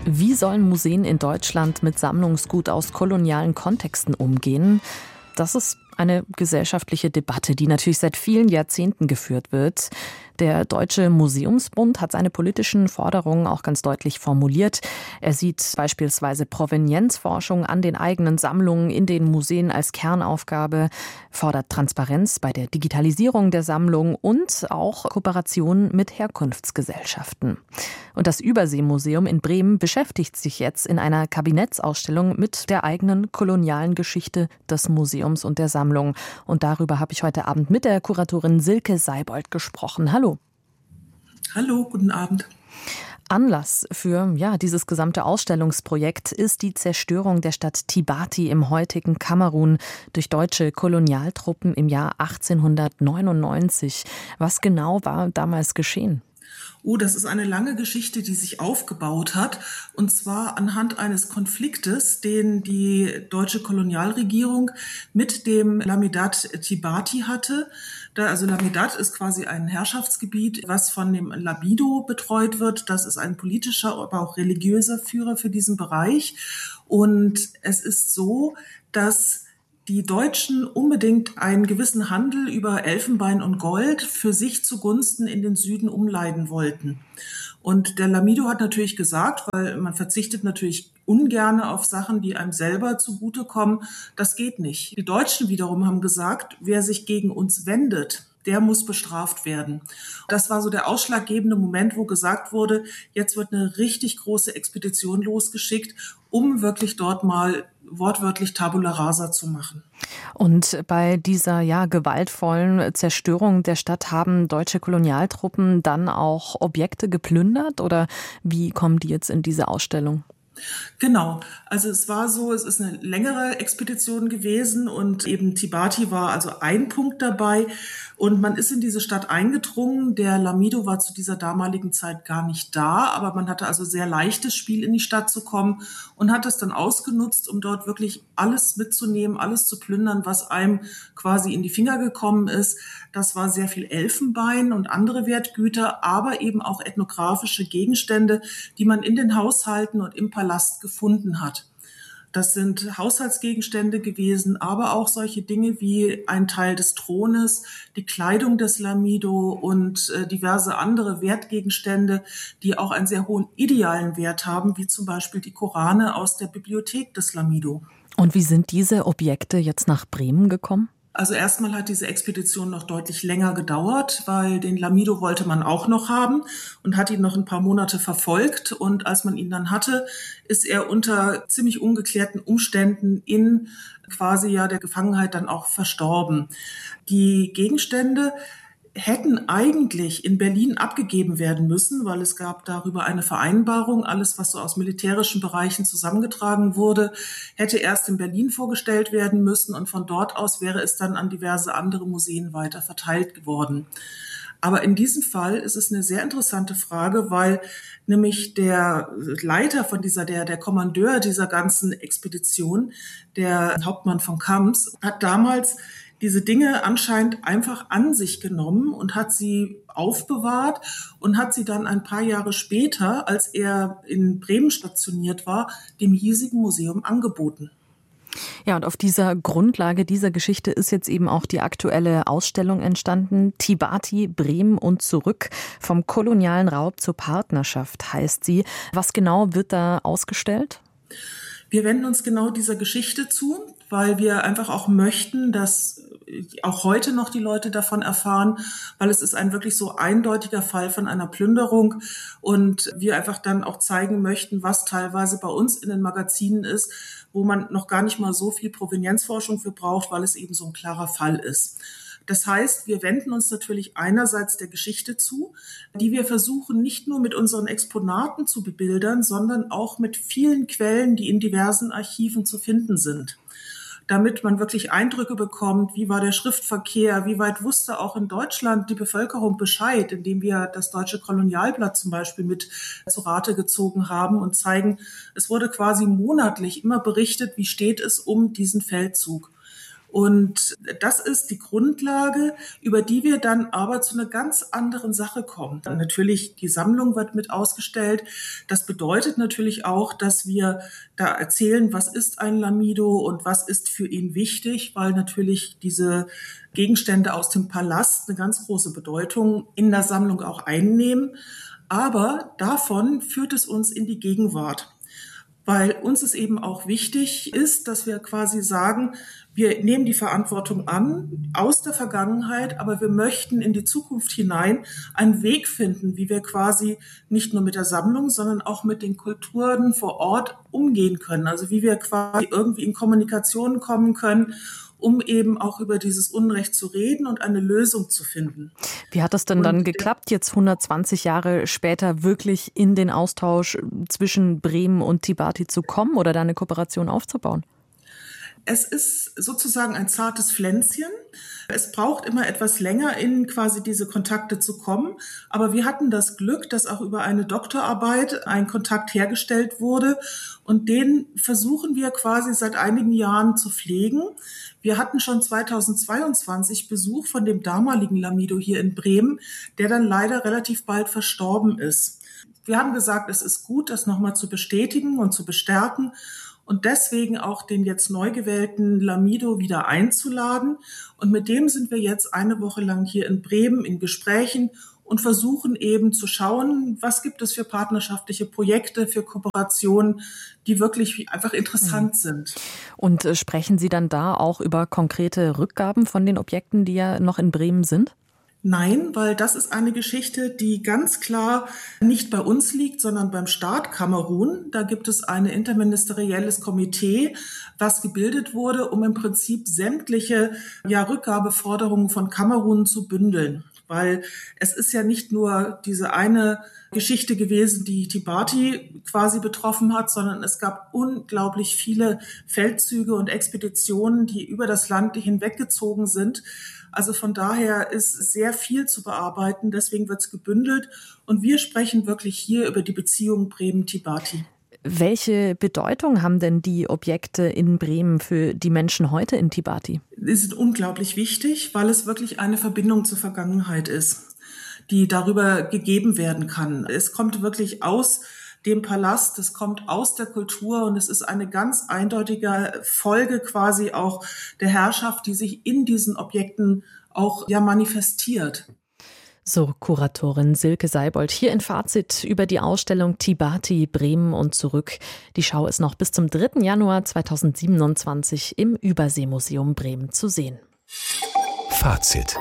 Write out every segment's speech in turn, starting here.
Wie sollen Museen in Deutschland mit Sammlungsgut aus kolonialen Kontexten umgehen? Das ist eine gesellschaftliche Debatte, die natürlich seit vielen Jahrzehnten geführt wird. Der Deutsche Museumsbund hat seine politischen Forderungen auch ganz deutlich formuliert. Er sieht beispielsweise Provenienzforschung an den eigenen Sammlungen in den Museen als Kernaufgabe, fordert Transparenz bei der Digitalisierung der Sammlung und auch Kooperation mit Herkunftsgesellschaften. Und das Überseemuseum in Bremen beschäftigt sich jetzt in einer Kabinettsausstellung mit der eigenen kolonialen Geschichte des Museums und der Sammlung. Und darüber habe ich heute Abend mit der Kuratorin Silke Seibold gesprochen. Hallo. Hallo, guten Abend. Anlass für dieses gesamte Ausstellungsprojekt ist die Zerstörung der Stadt Tibati im heutigen Kamerun durch deutsche Kolonialtruppen im Jahr 1899. Was genau war damals geschehen? Oh, das ist eine lange Geschichte, die sich aufgebaut hat, und zwar anhand eines Konfliktes, den die deutsche Kolonialregierung mit dem Lamidat Tibati hatte. Also Lamidat ist quasi ein Herrschaftsgebiet, was von dem Lamido betreut wird. Das ist ein politischer, aber auch religiöser Führer für diesen Bereich. Und es ist so, dass die Deutschen unbedingt einen gewissen Handel über Elfenbein und Gold für sich zugunsten in den Süden umleiten wollten. Und der Lamido hat natürlich gesagt, weil man verzichtet natürlich ungerne auf Sachen, die einem selber zugutekommen, das geht nicht. Die Deutschen wiederum haben gesagt, wer sich gegen uns wendet, der muss bestraft werden. Das war so der ausschlaggebende Moment, wo gesagt wurde, jetzt wird eine richtig große Expedition losgeschickt, um wirklich dort mal wortwörtlich Tabula Rasa zu machen. Und bei dieser gewaltvollen Zerstörung der Stadt haben deutsche Kolonialtruppen dann auch Objekte geplündert, oder wie kommen die jetzt in diese Ausstellung? Genau, also es war so, es ist eine längere Expedition gewesen und eben Tibati war also ein Punkt dabei und man ist in diese Stadt eingedrungen. Der Lamido war zu dieser damaligen Zeit gar nicht da, aber man hatte also sehr leichtes Spiel, in die Stadt zu kommen und hat es dann ausgenutzt, um dort wirklich alles mitzunehmen, alles zu plündern, was einem quasi in die Finger gekommen ist. Das war sehr viel Elfenbein und andere Wertgüter, aber eben auch ethnografische Gegenstände, die man in den Haushalten und im Palast gefunden hat. Das sind Haushaltsgegenstände gewesen, aber auch solche Dinge wie ein Teil des Thrones, die Kleidung des Lamido und diverse andere Wertgegenstände, die auch einen sehr hohen idealen Wert haben, wie zum Beispiel die Korane aus der Bibliothek des Lamido. Und wie sind diese Objekte jetzt nach Bremen gekommen? Also erstmal hat diese Expedition noch deutlich länger gedauert, weil den Lamido wollte man auch noch haben und hat ihn noch ein paar Monate verfolgt. Und als man ihn dann hatte, ist er unter ziemlich ungeklärten Umständen in quasi der Gefangenheit dann auch verstorben. Die Gegenstände hätten eigentlich in Berlin abgegeben werden müssen, weil es gab darüber eine Vereinbarung. Alles, was so aus militärischen Bereichen zusammengetragen wurde, hätte erst in Berlin vorgestellt werden müssen und von dort aus wäre es dann an diverse andere Museen weiter verteilt geworden. Aber in diesem Fall ist es eine sehr interessante Frage, weil nämlich der Leiter von der Kommandeur dieser ganzen Expedition, der Hauptmann von Kamps, hat damals diese Dinge anscheinend einfach an sich genommen und hat sie aufbewahrt und hat sie dann ein paar Jahre später, als er in Bremen stationiert war, dem hiesigen Museum angeboten. Ja, und auf dieser Grundlage dieser Geschichte ist jetzt eben auch die aktuelle Ausstellung entstanden. Tibati, Bremen und zurück. Vom kolonialen Raub zur Partnerschaft heißt sie. Was genau wird da ausgestellt? Wir wenden uns genau dieser Geschichte zu, weil wir einfach auch möchten, dass auch heute noch die Leute davon erfahren, weil es ist ein wirklich so eindeutiger Fall von einer Plünderung und wir einfach dann auch zeigen möchten, was teilweise bei uns in den Magazinen ist, wo man noch gar nicht mal so viel Provenienzforschung für braucht, weil es eben so ein klarer Fall ist. Das heißt, wir wenden uns natürlich einerseits der Geschichte zu, die wir versuchen nicht nur mit unseren Exponaten zu bebildern, sondern auch mit vielen Quellen, die in diversen Archiven zu finden sind, damit man wirklich Eindrücke bekommt, wie war der Schriftverkehr, wie weit wusste auch in Deutschland die Bevölkerung Bescheid, indem wir das Deutsche Kolonialblatt zum Beispiel mit zu Rate gezogen haben und zeigen, es wurde quasi monatlich immer berichtet, wie steht es um diesen Feldzug. Und das ist die Grundlage, über die wir dann aber zu einer ganz anderen Sache kommen. Natürlich, die Sammlung wird mit ausgestellt. Das bedeutet natürlich auch, dass wir da erzählen, was ist ein Lamido und was ist für ihn wichtig, weil natürlich diese Gegenstände aus dem Palast eine ganz große Bedeutung in der Sammlung auch einnehmen. Aber davon führt es uns in die Gegenwart. Weil uns es eben auch wichtig ist, dass wir quasi sagen, wir nehmen die Verantwortung an aus der Vergangenheit, aber wir möchten in die Zukunft hinein einen Weg finden, wie wir quasi nicht nur mit der Sammlung, sondern auch mit den Kulturen vor Ort umgehen können. Also wie wir quasi irgendwie in Kommunikation kommen können, um eben auch über dieses Unrecht zu reden und eine Lösung zu finden. Wie hat das denn dann geklappt, jetzt 120 Jahre später wirklich in den Austausch zwischen Bremen und Tibati zu kommen oder da eine Kooperation aufzubauen? Es ist sozusagen ein zartes Pflänzchen. Es braucht immer etwas länger, in quasi diese Kontakte zu kommen. Aber wir hatten das Glück, dass auch über eine Doktorarbeit ein Kontakt hergestellt wurde. Und den versuchen wir quasi seit einigen Jahren zu pflegen. Wir hatten schon 2022 Besuch von dem damaligen Lamido hier in Bremen, der dann leider relativ bald verstorben ist. Wir haben gesagt, es ist gut, das nochmal zu bestätigen und zu bestärken. Und deswegen auch den jetzt neu gewählten Lamido wieder einzuladen. Und mit dem sind wir jetzt eine Woche lang hier in Bremen in Gesprächen und versuchen eben zu schauen, was gibt es für partnerschaftliche Projekte, für Kooperationen, die wirklich einfach interessant sind. Und sprechen Sie dann da auch über konkrete Rückgaben von den Objekten, die ja noch in Bremen sind? Nein, weil das ist eine Geschichte, die ganz klar nicht bei uns liegt, sondern beim Staat Kamerun. Da gibt es ein interministerielles Komitee, was gebildet wurde, um im Prinzip sämtliche Rückgabeforderungen von Kamerun zu bündeln. Weil es ist ja nicht nur diese eine Geschichte gewesen, die Tibati quasi betroffen hat, sondern es gab unglaublich viele Feldzüge und Expeditionen, die über das Land hinweggezogen sind. Also von daher ist sehr viel zu bearbeiten, deswegen wird es gebündelt. Und wir sprechen wirklich hier über die Beziehung Bremen-Tibati. Welche Bedeutung haben denn die Objekte in Bremen für die Menschen heute in Tibati? Sie sind unglaublich wichtig, weil es wirklich eine Verbindung zur Vergangenheit ist, die darüber gegeben werden kann. Es kommt wirklich aus dem Palast, es kommt aus der Kultur und es ist eine ganz eindeutige Folge quasi auch der Herrschaft, die sich in diesen Objekten auch manifestiert. So, Kuratorin Silke Seibold hier in Fazit über die Ausstellung Tibati, Bremen und zurück. Die Schau ist noch bis zum 3. Januar 2027 im Überseemuseum Bremen zu sehen. Fazit.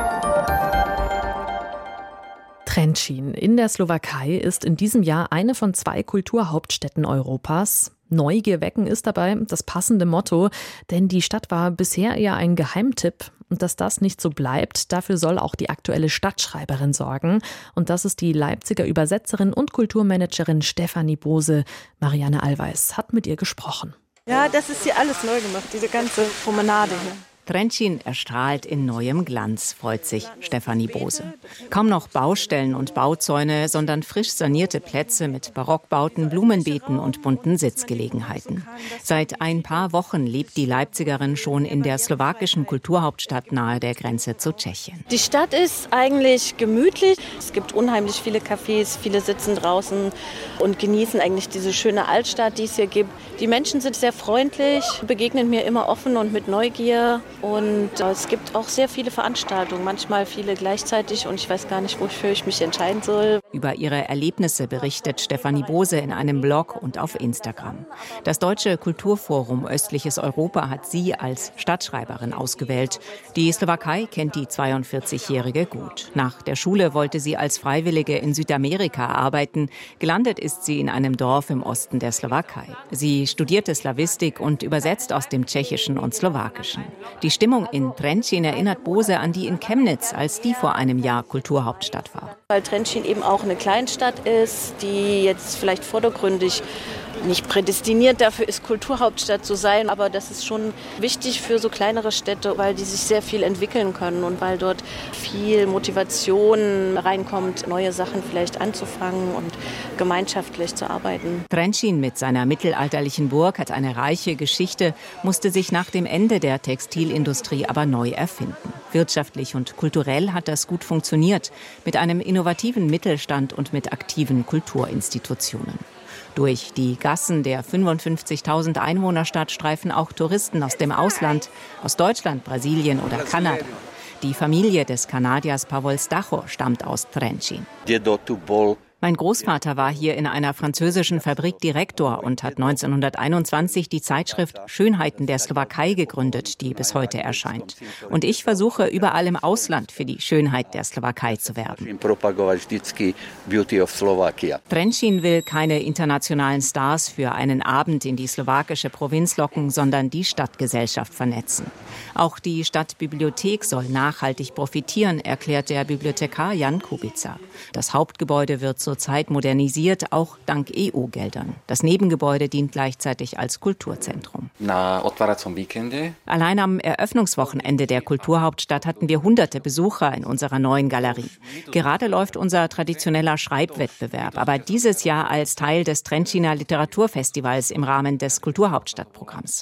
Trenčín in der Slowakei ist in diesem Jahr eine von 2 Kulturhauptstädten Europas. Neugier wecken ist dabei das passende Motto, denn die Stadt war bisher eher ein Geheimtipp. Und dass das nicht so bleibt, dafür soll auch die aktuelle Stadtschreiberin sorgen. Und das ist die Leipziger Übersetzerin und Kulturmanagerin Stefanie Bose. Marianne Allweis hat mit ihr gesprochen. Ja, das ist hier alles neu gemacht, diese ganze Promenade hier. Trenčín erstrahlt in neuem Glanz, freut sich Stefanie Bose. Kaum noch Baustellen und Bauzäune, sondern frisch sanierte Plätze mit Barockbauten, Blumenbeeten und bunten Sitzgelegenheiten. Seit ein paar Wochen lebt die Leipzigerin schon in der slowakischen Kulturhauptstadt nahe der Grenze zu Tschechien. Die Stadt ist eigentlich gemütlich. Es gibt unheimlich viele Cafés, viele sitzen draußen und genießen eigentlich diese schöne Altstadt, die es hier gibt. Die Menschen sind sehr freundlich, begegnen mir immer offen und mit Neugier. Und es gibt auch sehr viele Veranstaltungen, manchmal viele gleichzeitig und ich weiß gar nicht, wofür ich mich entscheiden soll. Über ihre Erlebnisse berichtet Stefanie Bose in einem Blog und auf Instagram. Das Deutsche Kulturforum Östliches Europa hat sie als Stadtschreiberin ausgewählt. Die Slowakei kennt die 42-Jährige gut. Nach der Schule wollte sie als Freiwillige in Südamerika arbeiten. Gelandet ist sie in einem Dorf im Osten der Slowakei. Sie studierte Slawistik und übersetzt aus dem Tschechischen und Slowakischen. Die Stimmung in Trenčín erinnert Bose an die in Chemnitz, als die vor einem Jahr Kulturhauptstadt war. Weil Trenčín eben auch eine Kleinstadt ist, die jetzt vielleicht vordergründig nicht prädestiniert dafür ist, Kulturhauptstadt zu sein. Aber das ist schon wichtig für so kleinere Städte, weil die sich sehr viel entwickeln können und weil dort viel Motivation reinkommt, neue Sachen vielleicht anzufangen und gemeinschaftlich zu arbeiten. Trenčín mit seiner mittelalterlichen Burg hat eine reiche Geschichte, musste sich nach dem Ende der Textilindustrie aber neu erfinden. Wirtschaftlich und kulturell hat das gut funktioniert, mit einem innovativen Mittelstand und mit aktiven Kulturinstitutionen. Durch die Gassen der 55.000 Einwohnerstadt streifen auch Touristen aus dem Ausland, aus Deutschland, Brasilien oder Kanada. Die Familie des Kanadiers Pavol Stacho stammt aus Trenčín. Mein Großvater war hier in einer französischen Fabrik Direktor und hat 1921 die Zeitschrift Schönheiten der Slowakei gegründet, die bis heute erscheint. Und ich versuche überall im Ausland für die Schönheit der Slowakei zu werben. Trenčín will keine internationalen Stars für einen Abend in die slowakische Provinz locken, sondern die Stadtgesellschaft vernetzen. Auch die Stadtbibliothek soll nachhaltig profitieren, erklärt der Bibliothekar Jan Kubica. Das Hauptgebäude wird zurzeit modernisiert, auch dank EU-Geldern. Das Nebengebäude dient gleichzeitig als Kulturzentrum. Allein am Eröffnungswochenende der Kulturhauptstadt hatten wir hunderte Besucher in unserer neuen Galerie. Gerade läuft unser traditioneller Schreibwettbewerb, aber dieses Jahr als Teil des Trenčíner Literaturfestivals im Rahmen des Kulturhauptstadtprogramms.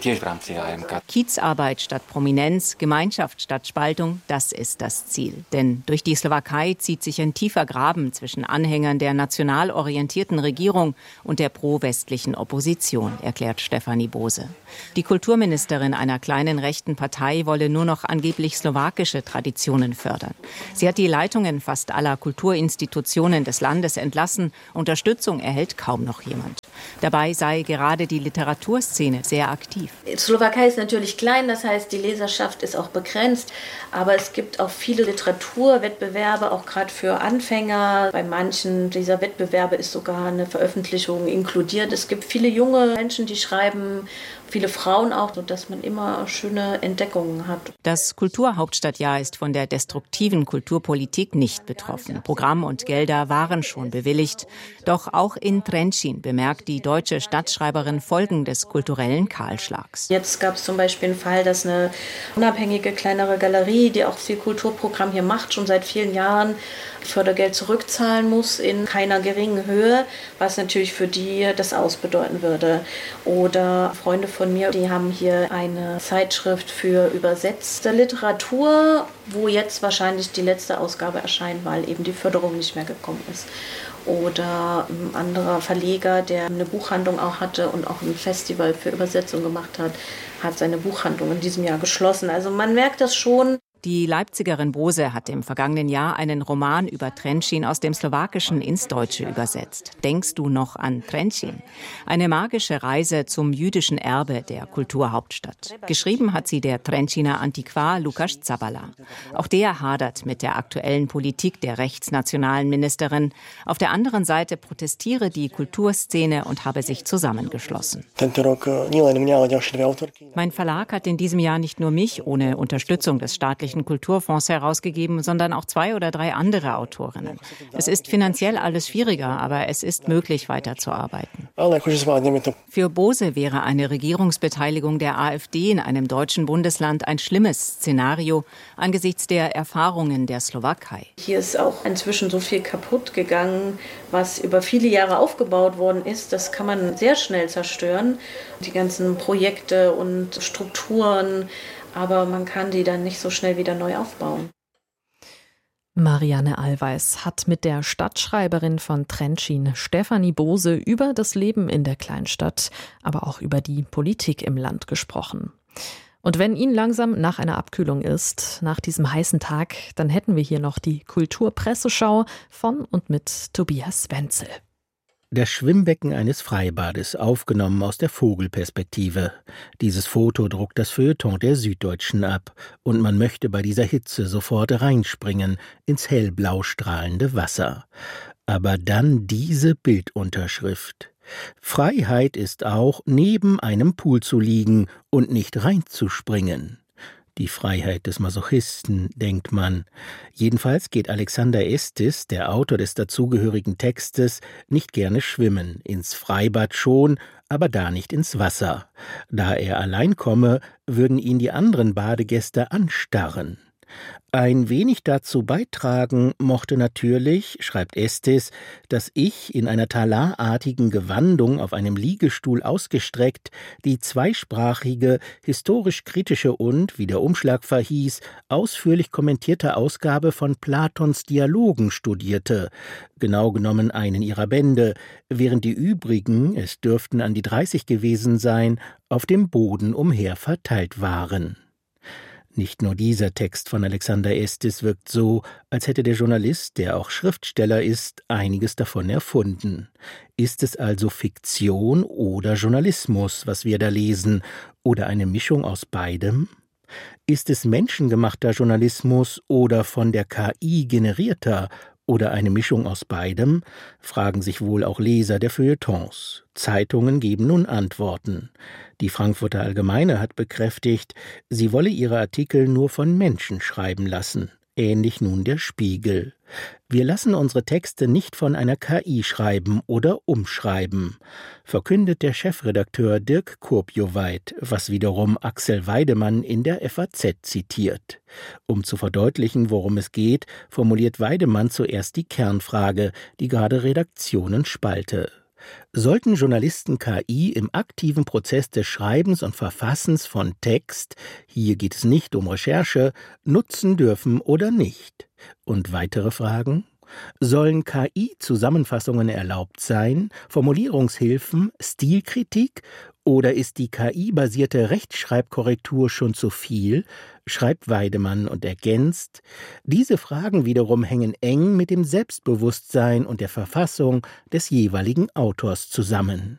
Kiezarbeit statt Prominenz, Gemeinschaft statt Spaltung, das ist das Ziel. Denn durch die Slowakei zieht sich ein tiefer Graben zwischen Anhängern der national orientierten Regierung und der pro-westlichen Opposition, erklärt Stefanie Bose. Die Kulturministerin einer kleinen rechten Partei wolle nur noch angeblich slowakische Traditionen fördern. Sie hat die Leitungen fast aller Kulturinstitutionen des Landes entlassen. Unterstützung erhält kaum noch jemand. Dabei sei gerade die Literaturszene sehr aktiv. Die Slowakei ist natürlich klein, das heißt, die Leserschaft ist auch begrenzt. Aber es gibt auch viele Literaturwettbewerbe, auch gerade für Anfänger. Bei manchen dieser Wettbewerbe ist sogar eine Veröffentlichung inkludiert. Es gibt viele junge Menschen, die schreiben, viele Frauen auch, sodass man immer schöne Entdeckungen hat. Das Kulturhauptstadtjahr ist von der destruktiven Kulturpolitik nicht betroffen. Programm und Gelder waren schon bewilligt. Doch auch in Trenčín bemerkt die deutsche Stadtschreiberin Folgen des kulturellen Kahlschlags. Jetzt gab es zum Beispiel einen Fall, dass eine unabhängige kleinere Galerie, die auch viel Kulturprogramm hier macht, schon seit vielen Jahren Fördergeld zurückzahlen muss in keiner geringen Höhe, was natürlich für die das ausbedeuten würde. Oder Freunde von mir, die haben hier eine Zeitschrift für übersetzte Literatur, wo jetzt wahrscheinlich die letzte Ausgabe erscheint, weil eben die Förderung nicht mehr gekommen ist. Oder ein anderer Verleger, der eine Buchhandlung auch hatte und auch ein Festival für Übersetzung gemacht hat, hat seine Buchhandlung in diesem Jahr geschlossen. Also man merkt das schon. Die Leipzigerin Bose hat im vergangenen Jahr einen Roman über Trenčín aus dem Slowakischen ins Deutsche übersetzt. Denkst du noch an Trenčín? Eine magische Reise zum jüdischen Erbe der Kulturhauptstadt. Geschrieben hat sie der Trenčíner Antiquar Lukáš Zabala. Auch der hadert mit der aktuellen Politik der rechtsnationalen Ministerin. Auf der anderen Seite protestiere die Kulturszene und habe sich zusammengeschlossen. Mein Verlag hat in diesem Jahr nicht nur mich ohne Unterstützung des staatlichen Kulturfonds herausgegeben, sondern auch 2 oder 3 andere Autorinnen. Es ist finanziell alles schwieriger, aber es ist möglich, weiterzuarbeiten. Für Bose wäre eine Regierungsbeteiligung der AfD in einem deutschen Bundesland ein schlimmes Szenario angesichts der Erfahrungen der Slowakei. Hier ist auch inzwischen so viel kaputt gegangen, was über viele Jahre aufgebaut worden ist. Das kann man sehr schnell zerstören. Die ganzen Projekte und Strukturen, aber man kann die dann nicht so schnell wieder neu aufbauen. Marianne Allweis hat mit der Stadtschreiberin von Trenčín, Stefanie Bose, über das Leben in der Kleinstadt, aber auch über die Politik im Land gesprochen. Und wenn Ihnen langsam nach einer Abkühlung ist, nach diesem heißen Tag, dann hätten wir hier noch die Kulturpresseschau von und mit Tobias Wenzel. Das Schwimmbecken eines Freibades, aufgenommen aus der Vogelperspektive. Dieses Foto druckt das Feuilleton der Süddeutschen ab und man möchte bei dieser Hitze sofort reinspringen ins hellblau strahlende Wasser. Aber dann diese Bildunterschrift. Freiheit ist auch, neben einem Pool zu liegen und nicht reinzuspringen. Die Freiheit des Masochisten, denkt man. Jedenfalls geht Alexander Estes, der Autor des dazugehörigen Textes, nicht gerne schwimmen, ins Freibad schon, aber da nicht ins Wasser. Da er allein komme, würden ihn die anderen Badegäste anstarren. Ein wenig dazu beitragen mochte natürlich, schreibt Estes, dass ich in einer talarartigen Gewandung auf einem Liegestuhl ausgestreckt die zweisprachige, historisch-kritische und, wie der Umschlag verhieß, ausführlich kommentierte Ausgabe von Platons Dialogen studierte, genau genommen einen ihrer Bände, während die übrigen, es dürften an die 30 gewesen sein, auf dem Boden umher verteilt waren. Nicht nur dieser Text von Alexander Estes wirkt so, als hätte der Journalist, der auch Schriftsteller ist, einiges davon erfunden. Ist es also Fiktion oder Journalismus, was wir da lesen, oder eine Mischung aus beidem? Ist es menschengemachter Journalismus oder von der KI generierter oder eine Mischung aus beidem, fragen sich wohl auch Leser der Feuilletons. Zeitungen geben nun Antworten. Die Frankfurter Allgemeine hat bekräftigt, sie wolle ihre Artikel nur von Menschen schreiben lassen. Ähnlich nun der Spiegel. Wir lassen unsere Texte nicht von einer KI schreiben oder umschreiben, verkündet der Chefredakteur Dirk Kurbjuweit, was wiederum Axel Weidemann in der FAZ zitiert. Um zu verdeutlichen, worum es geht, formuliert Weidemann zuerst die Kernfrage, die gerade Redaktionen spalte. Sollten Journalisten KI im aktiven Prozess des Schreibens und Verfassens von Text, hier geht es nicht um Recherche, nutzen dürfen oder nicht? Und weitere Fragen? Sollen KI-Zusammenfassungen erlaubt sein, Formulierungshilfen, Stilkritik, oder ist die KI-basierte Rechtschreibkorrektur schon zu viel, schreibt Weidemann und ergänzt, diese Fragen wiederum hängen eng mit dem Selbstbewusstsein und der Verfassung des jeweiligen Autors zusammen.